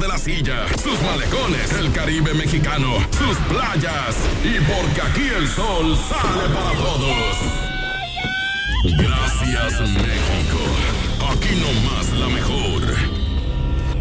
de la Silla, sus malecones, el Caribe mexicano, sus playas y porque aquí el sol sale para todos. Gracias, México.